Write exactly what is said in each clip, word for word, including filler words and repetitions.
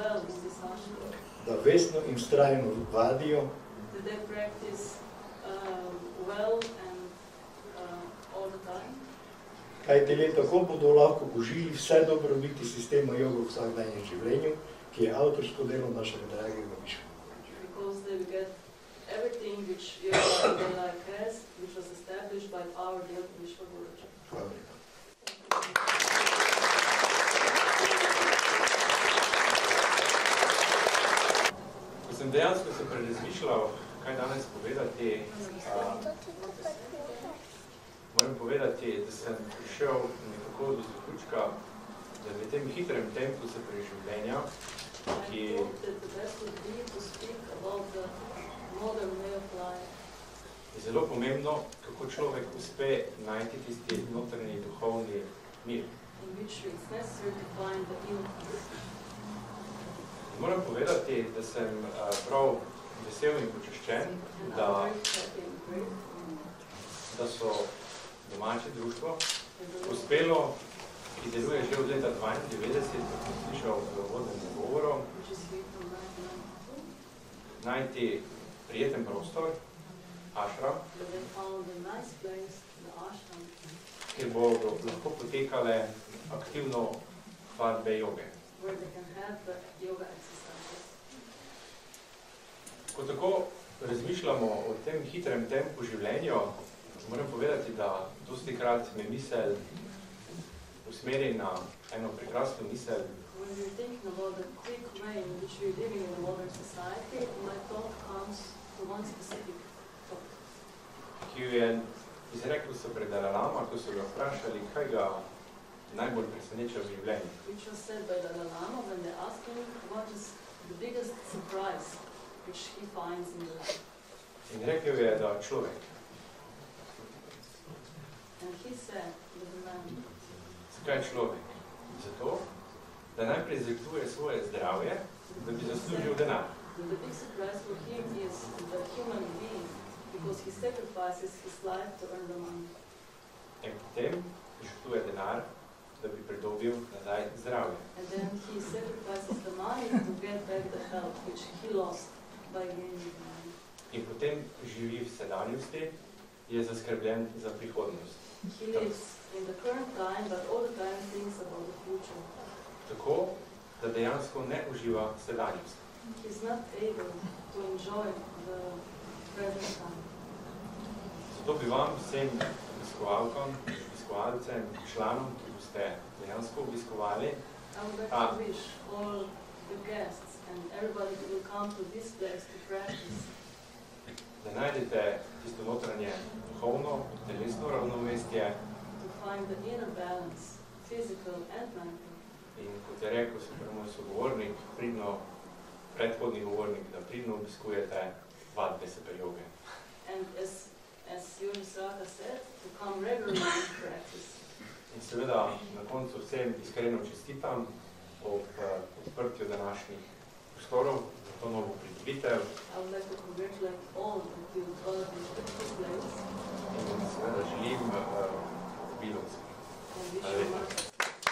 well with this ashram. Da vestno in vztrajno vadijo, That they practice um, well and uh, all the time. kaj te le tako bodo lahko užili vse dobrobiti sistema joga v vsakdanjem življenju, ki je avtorsko delo našega dragega Višva. Because they will get everything which yoga in their life has, which was established by our dear Vishwa Guruji. Hvala lepa. Ko sem dejansko se prerazmišljal, kaj danes povedati, a, moram povedati, da sem prišel nekako do zaključka, da v tem hitrem tempu se preživljenja, ki je zelo pomembno, kako človek uspe najti tisti notranji duhovni mir. Moram povedati, da sem prav vesel in počaščen, da, da so domače društvo uspelo, ki deluje že od leta dvaindevetdeset, kot sem slišal v uvodnem govoru, najti prijeten prostor, ashram, kjer bodo lahko potekale aktivno vadbe joge. Ko tako razmišljamo o tem hitrem tempu življenja, moram povedati, da dostikrat me misel usmeri na eno prekrasno misel, ki jo je izrekel so pred Dalai Lama, ko so ga vprašali, kaj ga najbolj preseneča v življenju. In rekel je, da človek. Zakaj človek? Zato, da najprej zahtuje svoje zdravje, da bi zaslužil denar. In potem žrtvuje denar, da bi pridobil nazaj zdravje. In potem živi v sedanjosti, je zaskrbljen za prihodnost. Tako, da dejansko ne uživa sedanjosti. Zato bi vam vsem obiskovalkam, obiskovalcem, članom, ki boste dejansko obiskovali, a, da najdete tisto notranje duhovno, telesno ravnovesje. In kot je rekel se moj sogovornik, pridno, predhodni govornik, da pridno obiskujete vadbe sepe joge. In seveda na koncu vsem iskreno čestitam ob odprtju današnjih prostorov za to novo pridobitev. In seveda želim obilo uspeha.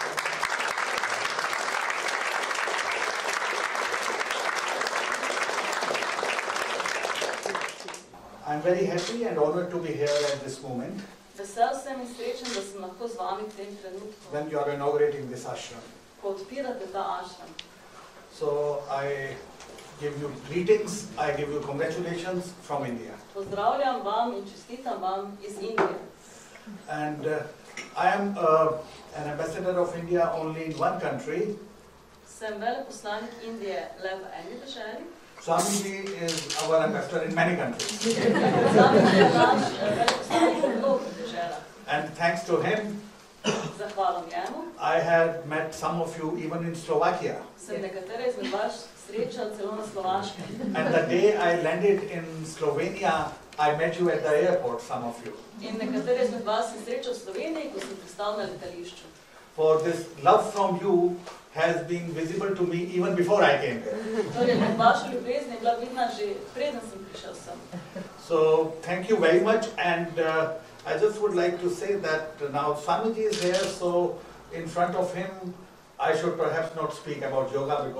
I'm very happy and honored to be here at this moment Vesel sem in srečen, da sem lahko z vami v tem trenutku, when you are inaugurating this ashram. ko odpirate ta ashram. So I give you greetings, I give you congratulations from India. Pozdravljam vam in čestitam vam iz Indije. And uh, I am uh, an ambassador of India only in one country. Sem veleposlanik Indije le v eni deželi. Swamiji is our ambassador in many countries. Swamiji je naš veleposlanik v mnogih deželah. And thanks to him, Zahvalom njemu, I had met some of you even in Slovakia. sem nekatere izmed vas srečal celo na Slovaškem. And the day I landed in Slovenia, I met you at the airport, some of you. In nekatere izmed vas sem srečal v Sloveniji, ko sem pristal na letališču. For this love from you has been visible to me even before I came here. Torej, vaša ljubezen je bila vidna že preden sem prišel sem. So, thank you very much, and uh, I just would like to say that now Swamiji is here, so in front of him, I should perhaps not speak about yoga because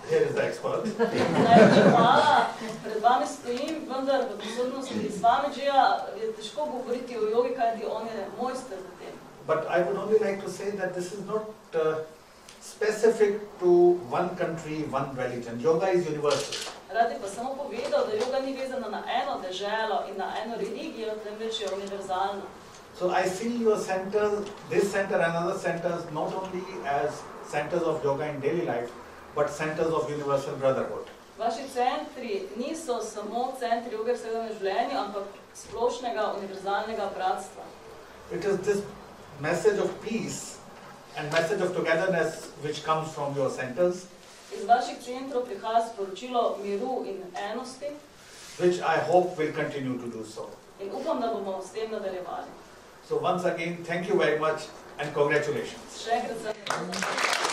here is the expert. Najlepša hvala, pred vami stojim, vendar v prisotnosti Swamidžija je težko govoriti o jogi, kajti on je mojster v tem. But I would only like to say that this is not uh, specific to one country, one religion. Yoga is universal. Rad bi pa samo povedal, da joga ni vezana na eno deželo in na eno religijo, temveč je univerzalna. So I see your centers, this center and other centers, not only as centers of yoga in daily life, but centers of universal brotherhood. Vaši centri niso samo centri joge v vsakdanjem življenju, ampak splošnega univerzalnega bratstva. It is this message of peace and message of togetherness which comes from your centers, Iz vaših centrov prihaja sporočilo miru in enosti which I hope will continue to do so. in upam, da bomo s tem nadaljevali. So once again, thank you very much and congratulations. Še enkrat se